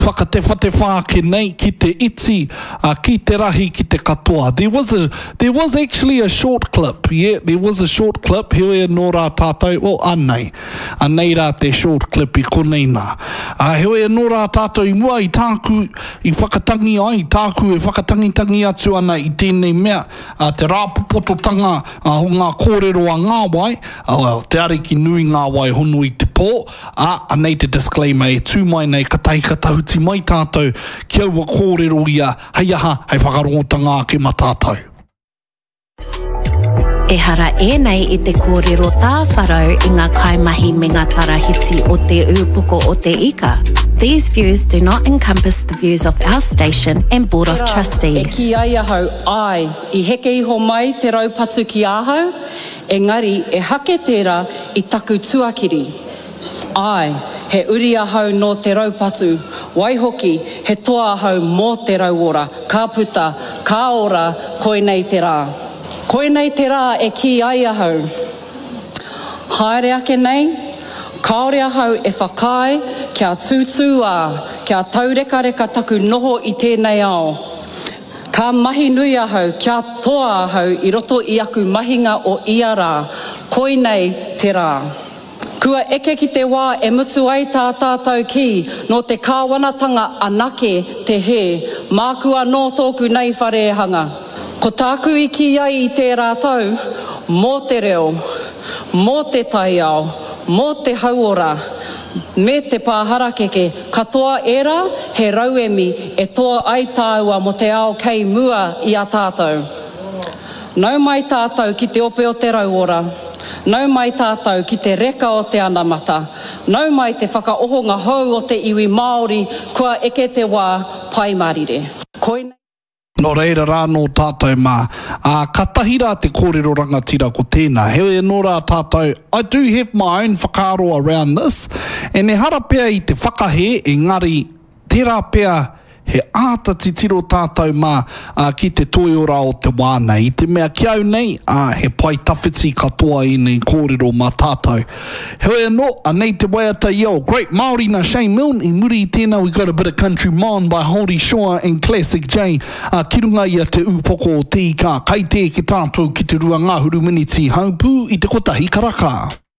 whakatewhatewha nei ki te iti, ki te rahi, ki te katoa. There was actually a short clip. Yeah, there was a short clip. Heoi nō rā tātou, well, anei rā te short clip I konei nā. Heoi nō rā tātou I mua I tāku, I whakatangi ai, tāku e whakatangitangi atu ana I tēnei mea, te rāpopototanga ho ngā kōrero a ngā wai, te ariki nui ngā wai hono I te pō, anei te disclaimer e tū mai nei katai katauti mai tātou ki aua kōrero ia hei aha hei whakarongotanga ke matātou. E hara nei I te kōrero tā wharau I ngā kaimahi me ngā tarahiti o te ūpuko o te ika. These views do not encompass the views of our station and Board of Trustees. E ki ai ahau, ai, I heke iho mai te raupatu ki ahau, engari e hake tērā I taku tuakiri. Ai, he uri ahau no te raupatu, waihoki he toa ahau mō te rauora, ka puta, ka ora, koinei te rā. Koinei te rā e ki ai ahau. Haere ake nei, kaore ahau e whakai kia tūtū kia taureka taku noho I tēnei ao. Ka mahi nui ahau, kia toa ahau I roto I aku mahinga o ia rā, koinei te rā. Kua eke ki te wā e mutu ai tā tātou ki no te kāwanatanga anake te he, mākua no tōku nei wharehanga. Ko tāku I ki ai I te rātau, mō te reo, mō te taiao, mō te hauora, me te pāhara keke, katoa era he rauemi e toa ai tāua mo te ao kei mua I a tātou. Nau mai tātou ki te ope o te rauora, nau mai tātou ki te reka o te anamata, nau mai te whakaohonga hou o te iwi Māori kua eke te wā paimarire. Koine. No reira rā no tātou mā. Ka tahi rā te kōrero rangatira ko tēnā. Heoi no rā tātou, I do have my own whakaaro around this. E ne hara pea I te whakahe, engari tērā pea he ātati tiro tātou mā ki te toi ora o te wānei. I te mea kiau nei, he pai tawhiti katoa I nei kōrero mā tātou. Heoi anō, anei te waiata iau. Great Māori na Shane Milne, I muri I tēnā, we got a bit of country mon by Holy Shore and Classic J. Ki runga ia te upoko o te ika, kai te ke tātou ki te rua ngāhuru miniti haupū I te kotahi karaka.